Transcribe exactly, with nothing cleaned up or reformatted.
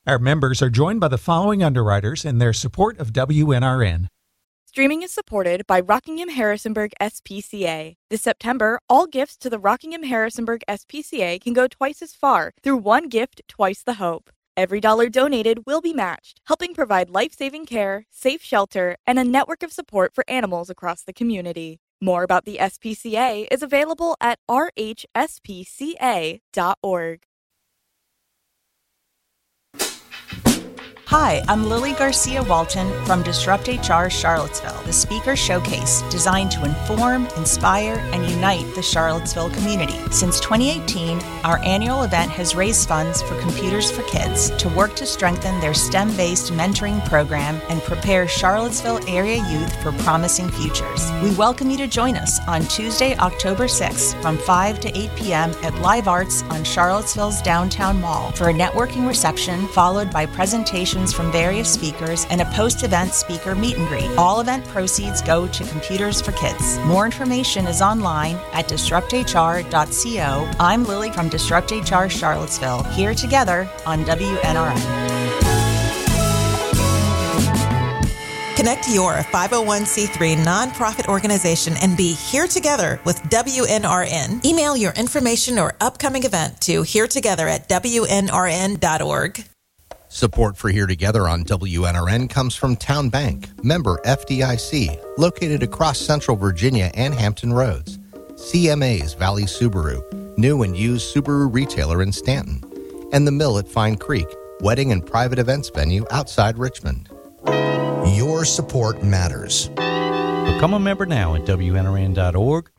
Our members are joined by the following underwriters in their support of W N R N. Streaming is supported by Rockingham Harrisonburg S P C A. This September, all gifts to the Rockingham Harrisonburg S P C A can go twice as far through one gift, twice the hope. Every dollar donated will be matched, helping provide life-saving care, safe shelter, and a network of support for animals across the community. More about the S P C A is available at r h s p c a dot org. Hi, I'm Lily Garcia Walton from Disrupt H R Charlottesville, the speaker showcase designed to inform, inspire, and unite the Charlottesville community. Since twenty eighteen, our annual event has raised funds for Computers for Kids to work to strengthen their STEM-based mentoring program and prepare Charlottesville area youth for promising futures. We welcome you to join us on Tuesday, October sixth from five to eight p.m. at Live Arts on Charlottesville's downtown mall for a networking reception followed by presentations from various speakers and a post-event speaker meet and greet. All event proceeds go to Computers for Kids. More information is online at disrupt h r dot co. I'm Lily from Disrupt H R Charlottesville, here together on W N R N. Connect your five oh one c three nonprofit organization and be here together with W N R N. Email your information or upcoming event to here together at w n r n dot org. Support for Here Together on W N R N comes from Town Bank, member F D I C, located across Central Virginia and Hampton Roads. C M A's Valley Subaru, new and used Subaru retailer in Stanton. And The Mill at Fine Creek, wedding and private events venue outside Richmond. Your support matters. Become a member now at w n r n dot org